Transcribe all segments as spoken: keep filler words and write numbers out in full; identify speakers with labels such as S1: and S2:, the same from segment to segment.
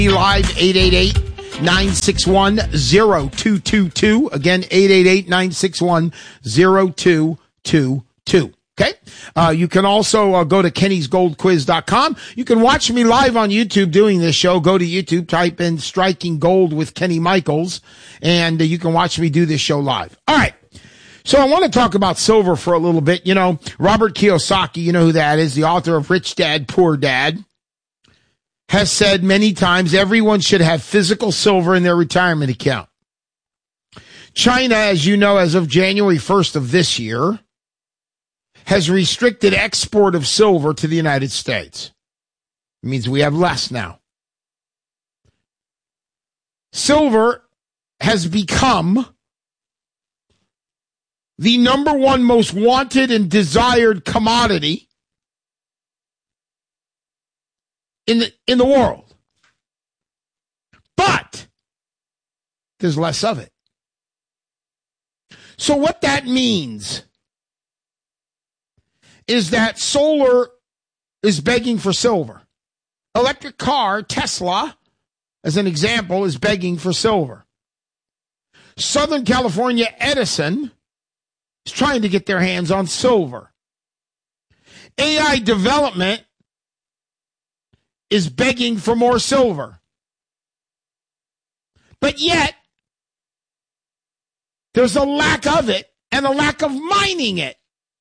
S1: Live eight eight eight, nine six one, zero two two two. Again, eight eight eight, nine six one, zero two two two. Okay? Uh, you can also uh, go to Kenny's Gold Quiz dot com. You can watch me live on YouTube doing this show. Go to YouTube, type in Striking Gold with Kenny Michaels, and uh, you can watch me do this show live. All right. So I want to talk about silver for a little bit. You know, Robert Kiyosaki, you know who that is, the author of Rich Dad, Poor Dad, has said many times everyone should have physical silver in their retirement account. China, as you know, as of January first of this year, has restricted export of silver to the United States. It means we have less now. Silver has become the number one most wanted and desired commodity in the, in the world. But there's less of it. So what that means is that solar is begging for silver. Electric car, Tesla, as an example, is begging for silver. Southern California Edison is trying to get their hands on silver. A I development is begging for more silver. But yet, there's a lack of it and a lack of mining it.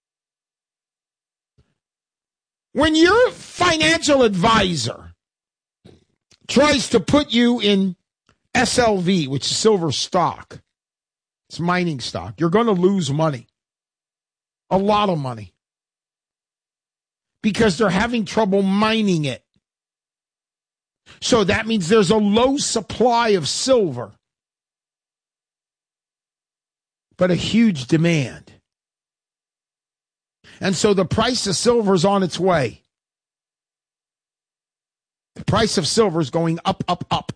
S1: When your financial advisor tries to put you in S L V, which is silver stock, it's mining stock, you're going to lose money. A lot of money. Because they're having trouble mining it. So that means there's a low supply of silver, but a huge demand. And so the price of silver is on its way. The price of silver is going up, up, up.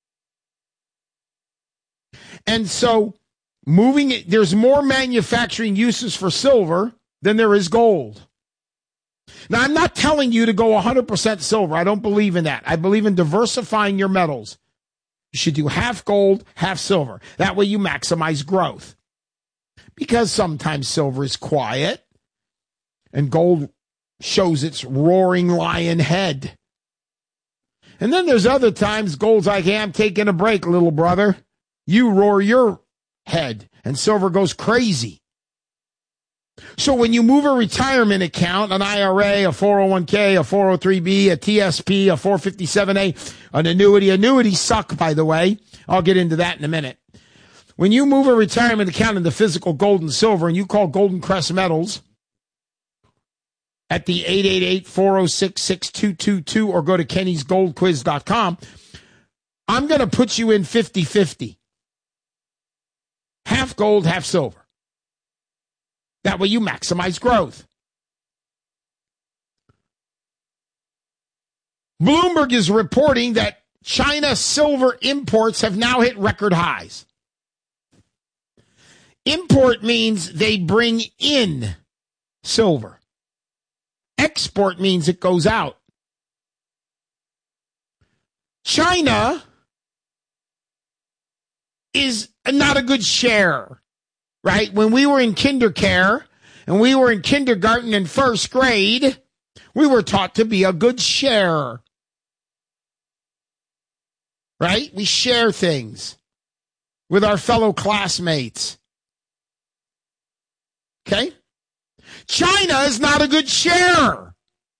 S1: And so moving it, there's more manufacturing uses for silver than there is gold. Now, I'm not telling you to go one hundred percent silver. I don't believe in that. I believe in diversifying your metals. You should do half gold, half silver. That way you maximize growth. Because sometimes silver is quiet and gold shows its roaring lion head. And then there's other times gold's like, hey, I'm taking a break, little brother. You roar your head, and silver goes crazy. So when you move a retirement account, an I R A, a four oh one k, a four oh three b, a T S P, a four fifty-seven a, an annuity, annuities suck, by the way. I'll get into that in a minute. When you move a retirement account into physical gold and silver, and you call Golden Crest Metals at the eight eight eight, four oh six, six two two two or go to Kenny's Gold Quiz dot com, I'm going to put you in fifty-fifty. Half gold, half silver. That way you maximize growth. Bloomberg is reporting that China silver imports have now hit record highs. Import means they bring in silver. Export means it goes out. China is not a good sharer, right? When we were in kindercare and we were in kindergarten and first grade, we were taught to be a good sharer, right? We share things with our fellow classmates. Okay? China is not a good sharer.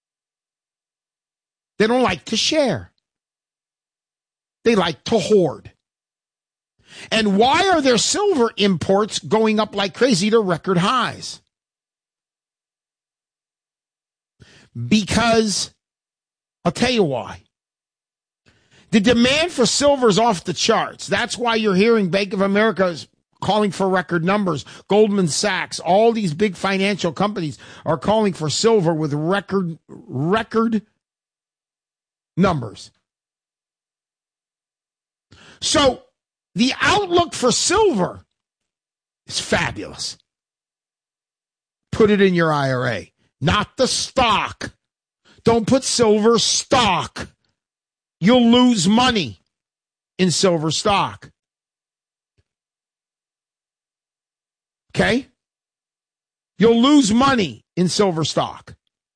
S1: They don't like to share. They like to hoard. And why are their silver imports going up like crazy to record highs? Because, I'll tell you why. The demand for silver is off the charts. That's why you're hearing Bank of America is calling for record numbers. Goldman Sachs, all these big financial companies are calling for silver with record, record numbers. So the outlook for silver is fabulous. Put it in your I R A, not the stock. Don't put silver stock. you'll lose money in silver stock. Okay? You'll lose money in silver stock.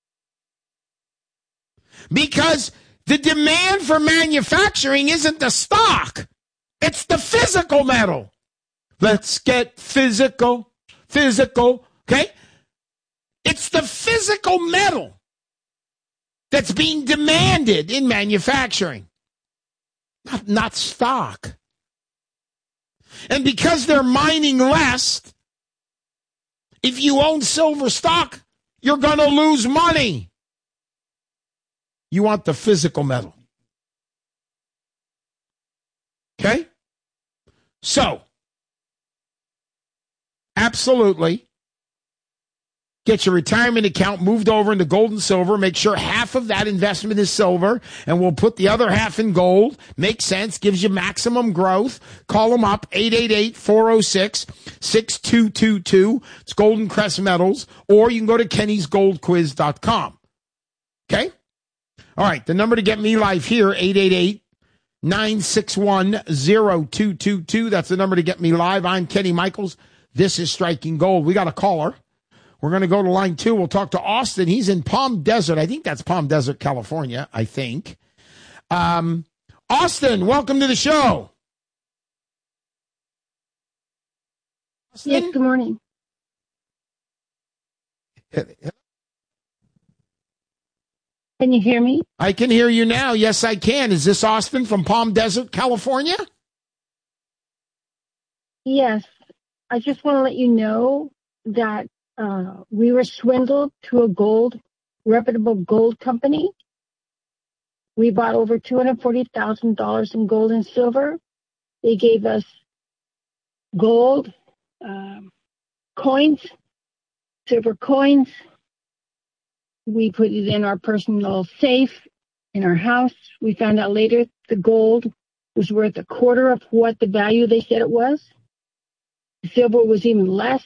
S1: Because the demand for manufacturing isn't the stock. It's the physical metal. Let's get physical, physical, okay? It's the physical metal that's being demanded in manufacturing, not, not stock. And because they're mining less, if you own silver stock, you're going to lose money. You want the physical metal. Okay? So, absolutely, get your retirement account moved over into gold and silver. Make sure half of that investment is silver, and we'll put the other half in gold. Makes sense. Gives you maximum growth. Call them up, eight eight eight, four oh six, six two two two. It's Golden Crest Metals. Or you can go to kennys gold quiz dot com. Okay? All right, the number to get me live here, eight eight eight, nine six one, zero two two two. That's the number to get me live. I'm Kenny Michaels. This is Striking Gold. We got a caller. We're going to go to line two. We'll talk to Austin. He's in Palm Desert. I think that's Palm Desert, California, I think. Um, Austin, welcome to the show.
S2: Austin? Yes, good morning. Can you hear me?
S1: I can hear you now. Yes, I can. Is this Austin from Palm Desert, California?
S2: Yes. I just want to let you know that uh, we were swindled to a gold, reputable gold company. We bought over two hundred forty thousand dollars in gold and silver. They gave us gold, um, coins, silver coins. We put it in our personal safe in our house. We found out later the gold was worth a quarter of what the value they said it was. The silver was even less.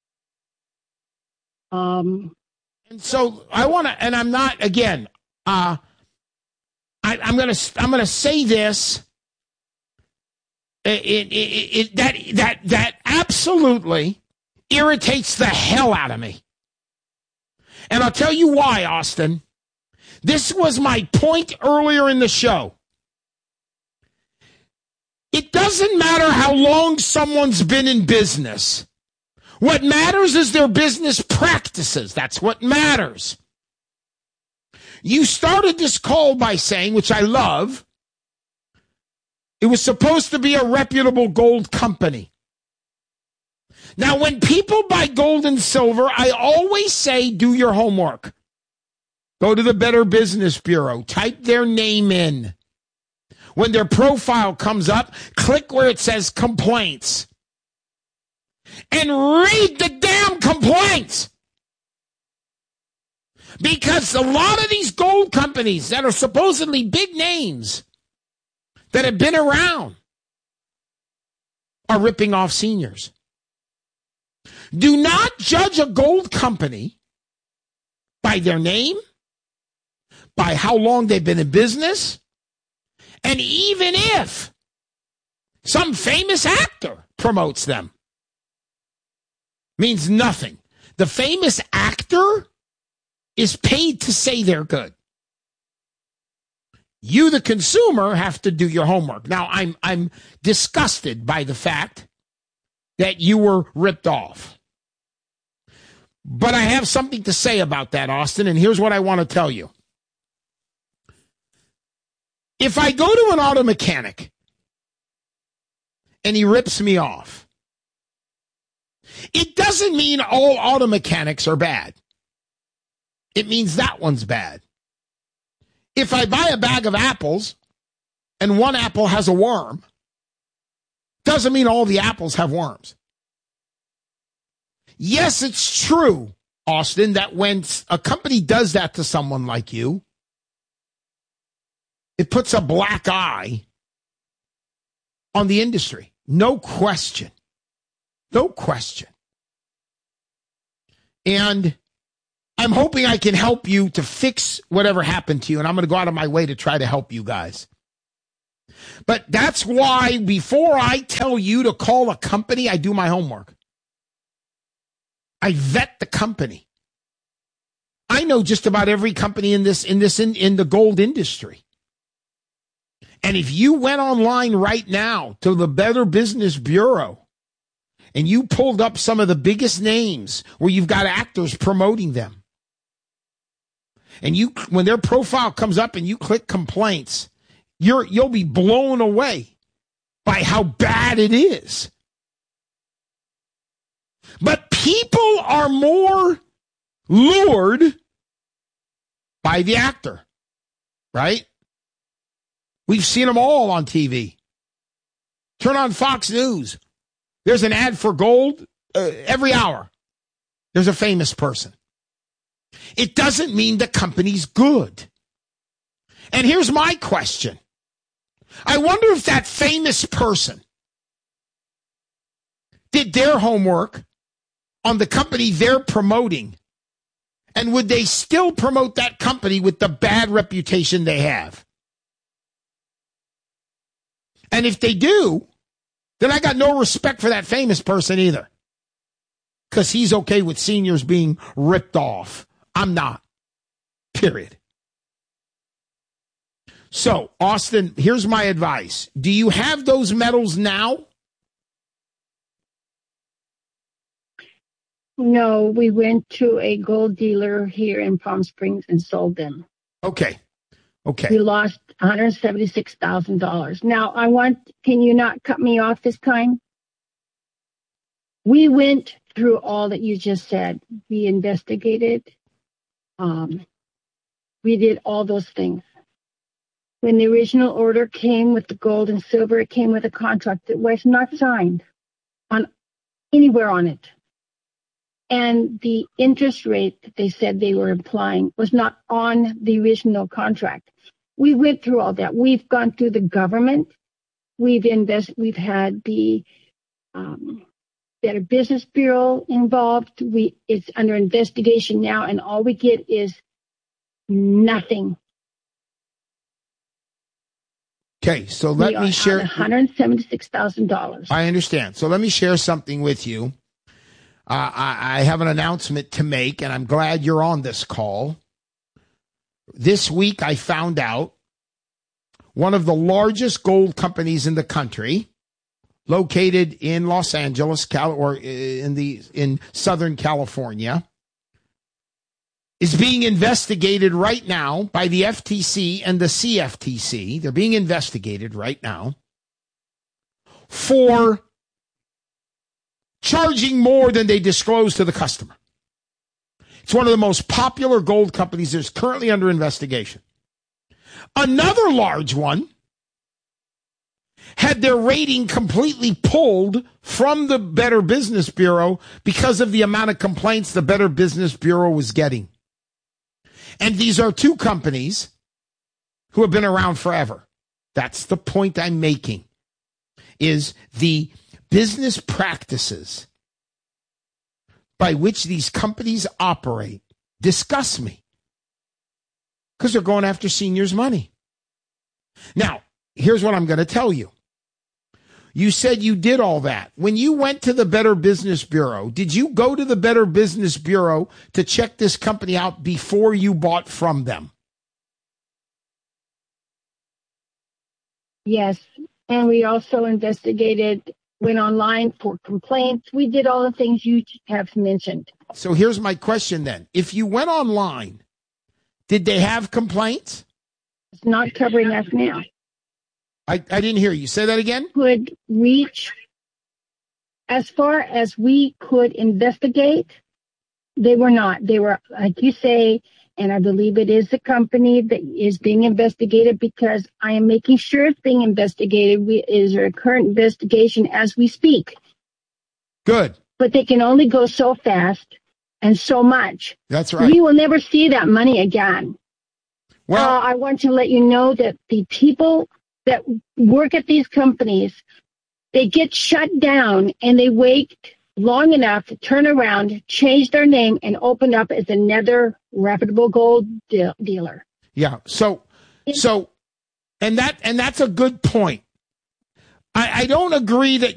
S2: Um,
S1: and so I want to, and I'm not, again, uh, I, I'm going to, I'm going to say this. It, it, it, it, that, that, that absolutely irritates the hell out of me. And I'll tell you why, Austin. This was my point earlier in the show. It doesn't matter how long someone's been in business. What matters is their business practices. That's what matters. You started this call by saying, which I love, it was supposed to be a reputable gold company. Now, when people buy gold and silver, I always say, do your homework. Go to the Better Business Bureau. Type their name in. When their profile comes up, click where it says complaints. And read the damn complaints. Because a lot of these gold companies that are supposedly big names that have been around are ripping off seniors. Do not judge a gold company by their name, by how long they've been in business, and even if some famous actor promotes them. Means nothing. The famous actor is paid to say they're good. You, the consumer, have to do your homework. Now, I'm I'm disgusted by the fact that you were ripped off. But I have something to say about that, Austin, and here's what I want to tell you. If I go to an auto mechanic and he rips me off, it doesn't mean all auto mechanics are bad. It means that one's bad. If I buy a bag of apples and one apple has a worm, doesn't mean all the apples have worms. Yes, it's true, Austin, that when a company does that to someone like you, it puts a black eye on the industry. No question. No question. And I'm hoping I can help you to fix whatever happened to you, and I'm going to go out of my way to try to help you guys. But that's why before I tell you to call a company, I do my homework. I vet the company. I know just about every company in this in this in, in the gold industry. And if you went online right now to the Better Business Bureau and you pulled up some of the biggest names where you've got actors promoting them, and you when their profile comes up and you click complaints, you're you'll be blown away by how bad it is. But people are more lured by the actor, right? We've seen them all on T V. Turn on Fox News. There's an ad for gold uh, every hour. There's a famous person. It doesn't mean the company's good. And here's my question. I wonder if that famous person did their homework on the company they're promoting, and would they still promote that company with the bad reputation they have? And if they do, then I got no respect for that famous person either, because he's okay with seniors being ripped off. I'm not. Period. So, Austin, here's my advice. Do you have those medals now?
S2: No, we went to a gold dealer here in Palm Springs and sold them.
S1: Okay. Okay.
S2: We lost one hundred seventy-six thousand dollars. Now, I want, can you not cut me off this time? We went through all that you just said. We investigated. Um, we did all those things. When the original order came with the gold and silver, it came with a contract that was not signed on anywhere on it. And the interest rate that they said they were implying was not on the original contract. We went through all that. We've gone through the government. We've invest. We've had the um, Better Business Bureau involved. We it's under investigation now, and all we get is nothing.
S1: Okay, so let
S2: we
S1: me
S2: are
S1: share.
S2: one hundred seventy-six thousand dollars.
S1: I understand. So let me share something with you. Uh, I, I have an announcement to make, and I'm glad you're on this call. This week, I found out one of the largest gold companies in the country, located in Los Angeles, Cal- or in the in Southern California, is being investigated right now by the F T C and the C F T C. They're being investigated right now for charging more than they disclose to the customer. It's one of the most popular gold companies that's currently under investigation. Another large one had their rating completely pulled from the Better Business Bureau because of the amount of complaints the Better Business Bureau was getting. And these are two companies who have been around forever. That's the point I'm making, is the business practices by which these companies operate disgust me, because they're going after seniors' money. Now, here's what I'm going to tell you. You said you did all that. When you went to the Better Business Bureau, did you go to the Better Business Bureau to check this company out before you bought from them?
S2: Yes, and we also investigated, went online for complaints. We did all the things you have mentioned.
S1: So here's my question then. If you went online, did they have complaints?
S2: It's not covering us now.
S1: I, I didn't hear you. Say that again?
S2: Could reach, as far as we could investigate, they were not. They were, like you say, and I believe it is the company that is being investigated, because I am making sure it's being investigated. We, is a current investigation as we speak.
S1: Good.
S2: But they can only go so fast and so much.
S1: That's right.
S2: We will never see that money again.
S1: Well,
S2: uh, I want to let you know that the people that work at these companies, they get shut down and they wait long enough to turn around, change their name, and open up as another reputable gold de- dealer.
S1: Yeah. So, so And that and that's a good point. I, I don't agree that